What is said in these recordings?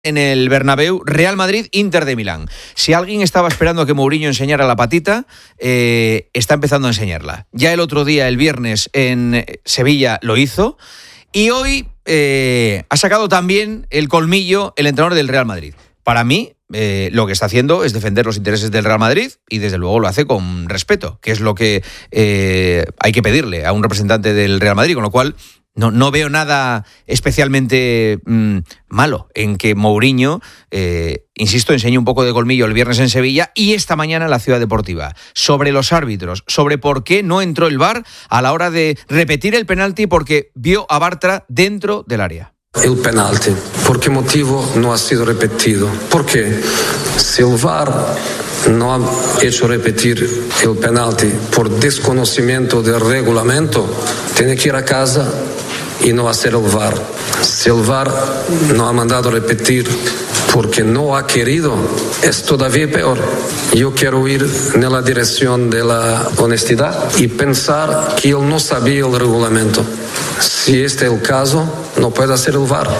En el Bernabéu, Real Madrid, Inter de Milán. Si alguien estaba esperando a que Mourinho enseñara la patita, está empezando a enseñarla. Ya el otro día, el viernes, en Sevilla lo hizo. Y hoy ha sacado también el colmillo el entrenador del Real Madrid. Para mí, lo que está haciendo es defender los intereses del Real Madrid y desde luego lo hace con respeto, que es lo que hay que pedirle a un representante del Real Madrid, con lo cual no veo nada especialmente malo en que Mourinho, insisto, enseñe un poco de colmillo el viernes en Sevilla y esta mañana en la Ciudad Deportiva, sobre los árbitros, sobre por qué no entró el VAR a la hora de repetir el penalti porque vio a Bartra dentro del área. El penalti, ¿por qué motivo no ha sido repetido? Porque si el VAR no ha hecho repetir el penalti por desconocimiento del reglamento, tiene que ir a casa y no hacer el VAR. Si el VAR no ha mandado repetir porque no ha querido, es todavía peor. Yo quiero ir en la dirección de la honestidad y pensar que él no sabía el reglamento. Si este es el caso, no puede hacer el VAR.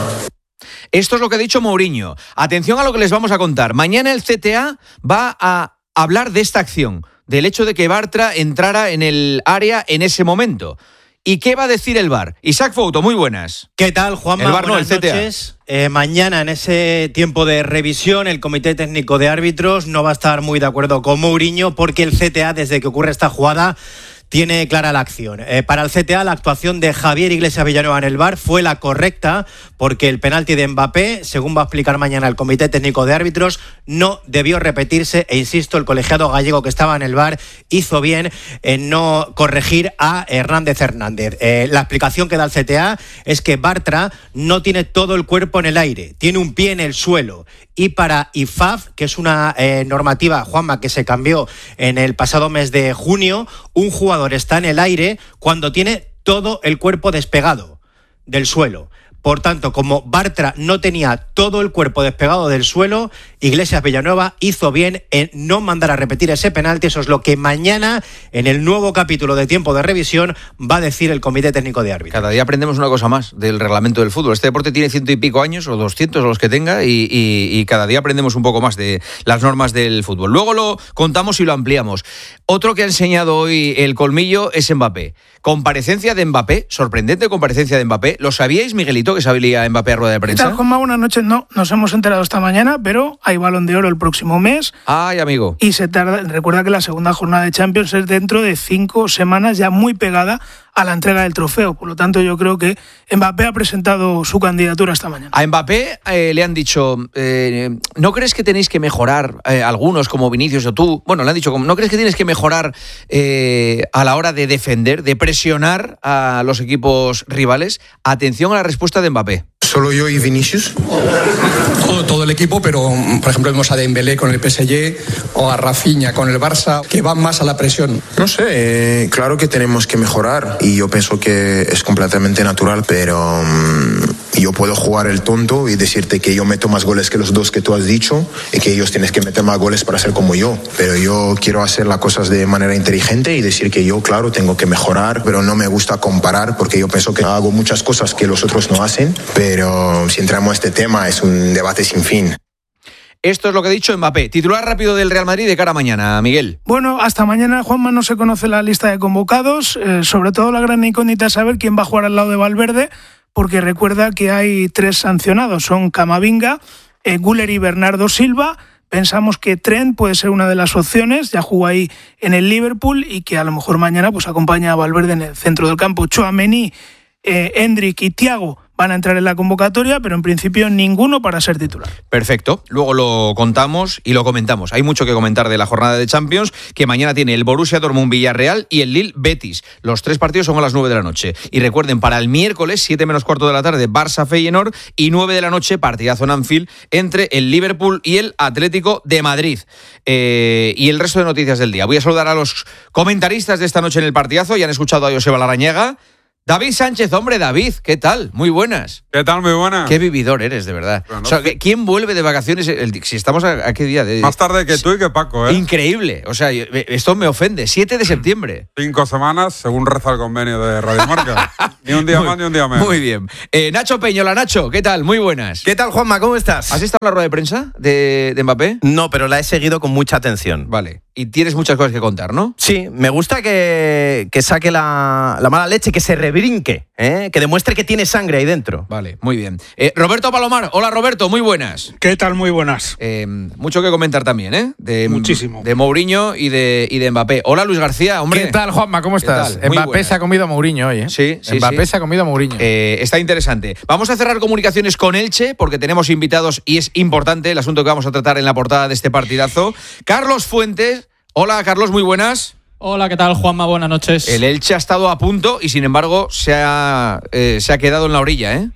Esto es lo que ha dicho Mourinho. Atención a lo que les vamos a contar. Mañana el CTA va a hablar de esta acción, del hecho de que Bartra entrara en el área en ese momento. ¿Y qué va a decir el VAR? Isaac Fouto, muy buenas. ¿Qué tal, Juanma? El VAR no, el CTA. Noches. Mañana, en ese tiempo de revisión, el Comité Técnico de Árbitros no va a estar muy de acuerdo con Mourinho porque el CTA, desde que ocurre esta jugada, tiene clara la acción. Para el CTA, la actuación de Javier Iglesias Villanueva en el VAR fue la correcta porque el penalti de Mbappé, según va a explicar mañana el Comité Técnico de Árbitros, no debió repetirse e insisto, el colegiado gallego que estaba en el VAR hizo bien en no corregir a Hernández. La explicación que da el CTA es que Bartra no tiene todo el cuerpo en el aire, tiene un pie en el suelo. Y para IFAF, que es una normativa, Juanma, que se cambió en el pasado mes de junio, un jugador está en el aire cuando tiene todo el cuerpo despegado del suelo. Por tanto, como Bartra no tenía todo el cuerpo despegado del suelo, Iglesias Villanueva hizo bien en no mandar a repetir ese penalti. Eso es lo que mañana, en el nuevo capítulo de tiempo de revisión, va a decir el Comité Técnico de Árbitros. Cada día aprendemos una cosa más del reglamento del fútbol. Este deporte tiene 100 y pico años, o 200 o los que tenga, y cada día aprendemos un poco más de las normas del fútbol. Luego lo contamos y lo ampliamos. Otro que ha enseñado hoy el colmillo es Mbappé. Comparecencia de Mbappé, sorprendente comparecencia de Mbappé. ¿Lo sabíais, Miguelito, que sabía Mbappé a rueda de prensa? ¿Qué tal, Juanma? Buenas noches. No, nos hemos enterado esta mañana, pero hay Balón de Oro el próximo mes. Ay, amigo. Y recuerda que la segunda jornada de Champions es dentro de 5 semanas, ya muy pegada a la entrega del trofeo. Por lo tanto, yo creo que Mbappé ha presentado su candidatura esta mañana. A Mbappé le han dicho, ¿no crees que tenéis que mejorar algunos como Vinicius o tú? Bueno, le han dicho, ¿no crees que tienes que mejorar a la hora de defender, de presionar a los equipos rivales? Atención a la respuesta de Mbappé. ¿Solo yo y Vinicius? Todo el equipo, pero por ejemplo vemos a Dembélé con el PSG o a Rafinha con el Barça, que van más a la presión. No sé, claro que tenemos que mejorar y yo pienso que es completamente natural, pero yo puedo jugar el tonto y decirte que yo meto más goles que los dos que tú has dicho y que ellos tienen que meter más goles para ser como yo, pero yo quiero hacer las cosas de manera inteligente y decir que yo, claro, tengo que mejorar, pero no me gusta comparar porque yo pienso que hago muchas cosas que los otros no hacen, pero si entramos a este tema es un debate sin fin. Esto es lo que ha dicho Mbappé. Titular rápido del Real Madrid de cara a mañana, Miguel. Bueno, hasta mañana, Juanma, no se conoce la lista de convocados. Sobre todo la gran incógnita es saber quién va a jugar al lado de Valverde, porque recuerda que hay 3 sancionados. Son Camavinga, Güler y Bernardo Silva. Pensamos que Trent puede ser una de las opciones, ya jugó ahí en el Liverpool y que a lo mejor mañana pues acompaña a Valverde en el centro del campo. Tchouaméni, Endrick y Thiago van a entrar en la convocatoria, pero en principio ninguno para ser titular. Perfecto, luego lo contamos y lo comentamos. Hay mucho que comentar de la jornada de Champions, que mañana tiene el Borussia Dortmund Villarreal y el Lille Betis. Los 3 partidos son a las 9 de la noche. Y recuerden, para el miércoles, 7 menos cuarto de la tarde, Barça Feyenoord, y 9 de la noche, partidazo en Anfield entre el Liverpool y el Atlético de Madrid. Y el resto de noticias del día. Voy a saludar a los comentaristas de esta noche en el partidazo. Ya han escuchado a Joseba Larrañaga. David Sánchez, hombre, David, ¿qué tal? Muy buenas. ¿Qué tal? Muy buenas. Qué vividor eres, de verdad. Bueno, o sea, ¿quién vuelve de vacaciones? Si estamos a qué día? Más tarde que tú y que Paco, ¿eh? Increíble. O sea, esto me ofende. 7 de septiembre. 5 semanas, según reza el convenio de Radio Marca. Ni un día más, ni un día menos. Muy bien. Nacho Peñola, Nacho, ¿qué tal? Muy buenas. ¿Qué tal, Juanma? ¿Cómo estás? ¿Has estado en la rueda de prensa de Mbappé? No, pero la he seguido con mucha atención. Vale. Y tienes muchas cosas que contar, ¿no? Sí, me gusta que saque la mala leche, que se rebrinque, que demuestre que tiene sangre ahí dentro. Vale, muy bien. Roberto Palomar, hola Roberto, muy buenas. ¿Qué tal? Muy buenas. Mucho que comentar también, ¿eh? Muchísimo. De Mourinho y de Mbappé. Hola Luis García, hombre. ¿Qué tal, Juanma? ¿Cómo estás? Mbappé se ha comido a Mourinho hoy, ¿eh? Sí. Mbappé se ha comido a Mourinho. Está interesante. Vamos a cerrar comunicaciones con Elche porque tenemos invitados y es importante el asunto que vamos a tratar en la portada de este partidazo. Carlos Fuentes. Hola, Carlos, muy buenas. Hola, ¿qué tal, Juanma? Buenas noches. El Elche ha estado a punto y, sin embargo, se ha quedado en la orilla, ¿eh?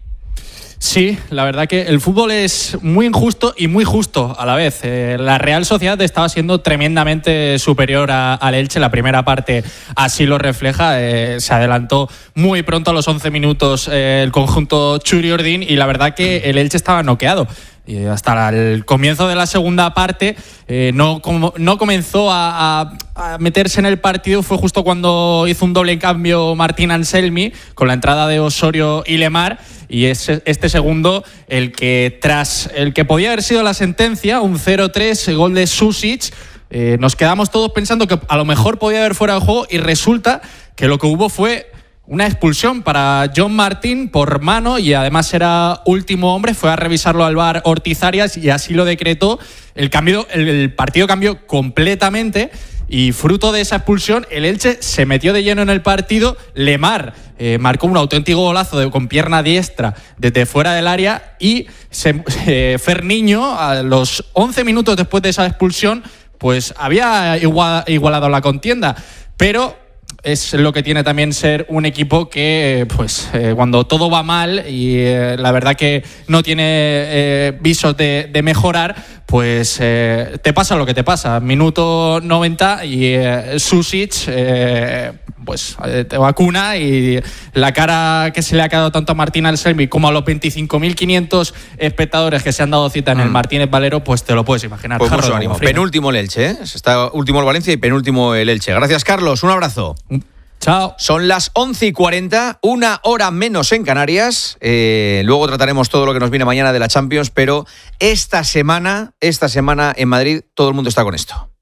Sí, la verdad que el fútbol es muy injusto y muy justo a la vez. La Real Sociedad estaba siendo tremendamente superior al Elche. La primera parte así lo refleja. Se adelantó muy pronto a los 11 minutos el conjunto Churi Ordín y la verdad que el Elche estaba noqueado. Y hasta el comienzo de la segunda parte no comenzó a meterse en el partido. Fue justo cuando hizo un doble cambio Martín Anselmi con la entrada de Osorio y Lemar. Y es este segundo el que, tras el que podía haber sido la sentencia, un 0-3, gol de Susic, nos quedamos todos pensando que a lo mejor podía haber fuera de juego y resulta que lo que hubo fue una expulsión para John Martín por mano y además era último hombre. Fue a revisarlo al VAR Ortiz Arias y así lo decretó. El partido cambió completamente y fruto de esa expulsión el Elche se metió de lleno en el partido. Lemar marcó un auténtico golazo con pierna diestra desde fuera del área y Ferniño a los 11 minutos después de esa expulsión pues había igualado la contienda, pero es lo que tiene también ser un equipo que, cuando todo va mal y la verdad que no tiene visos de mejorar, pues te pasa lo que te pasa. Minuto 90 y Susic te vacuna y la cara que se le ha quedado tanto a Martín Anselmi como a los 25.500 espectadores que se han dado cita en el Martínez Valero, pues te lo puedes imaginar. Pues mucho ánimo. Penúltimo el Elche, ¿eh? Está último el Valencia y penúltimo el Elche. Gracias, Carlos. Un abrazo. Chao. Son las 11:40, una hora menos en Canarias. Luego trataremos todo lo que nos viene mañana de la Champions, pero esta semana en Madrid todo el mundo está con esto.